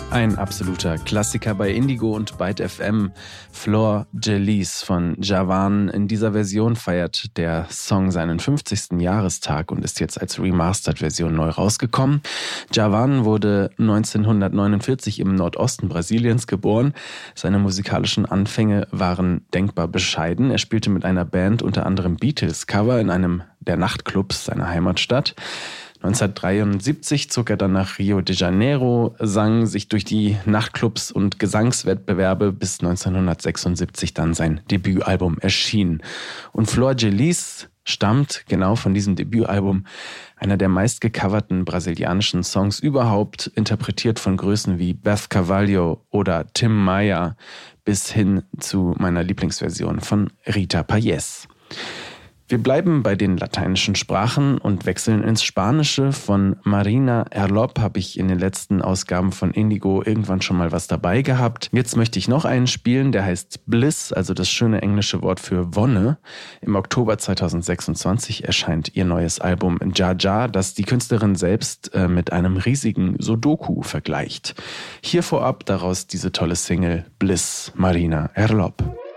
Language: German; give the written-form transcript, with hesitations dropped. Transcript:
Ein absoluter Klassiker bei Indigo und Byte FM, Flor Jalice von Javan. In dieser Version feiert der Song seinen 50. Jahrestag und ist jetzt als Remastered-Version neu rausgekommen. Javan wurde 1949 im Nordosten Brasiliens geboren. Seine musikalischen Anfänge waren denkbar bescheiden. Er spielte mit einer Band unter anderem Beatles-Cover in einem der Nachtclubs seiner Heimatstadt. 1973 zog er dann nach Rio de Janeiro, sang sich durch die Nachtclubs und Gesangswettbewerbe, bis 1976 dann sein Debütalbum erschien. Und Flor Jalice stammt genau von diesem Debütalbum, einer der meistgecoverten brasilianischen Songs überhaupt, interpretiert von Größen wie Beth Carvalho oder Tim Maia, bis hin zu meiner Lieblingsversion von Rita Payés. Wir bleiben bei den lateinischen Sprachen und wechseln ins Spanische. Von Marina Erlop habe ich in den letzten Ausgaben von Indigo irgendwann schon mal was dabei gehabt. Jetzt möchte ich noch einen spielen, der heißt Bliss, also das schöne englische Wort für Wonne. Im Oktober 2026 erscheint ihr neues Album Ja Ja, das die Künstlerin selbst mit einem riesigen Sudoku vergleicht. Hier vorab daraus diese tolle Single Bliss, Marina Erlop.